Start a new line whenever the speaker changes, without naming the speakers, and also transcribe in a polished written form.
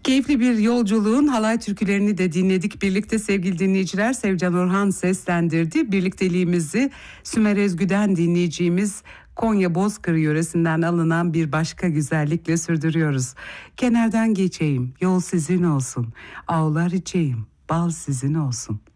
Keyifli bir yolculuğun halay türkülerini de dinledik birlikte sevgili dinleyiciler. Sevcan Orhan seslendirdi. Birlikteliğimizi Sümer Ezgü'den dinleyeceğimiz Konya Bozkır yöresinden alınan bir başka güzellikle sürdürüyoruz. Kenardan geçeyim, yol sizin olsun. Ağlar içeyim, bal sizin olsun.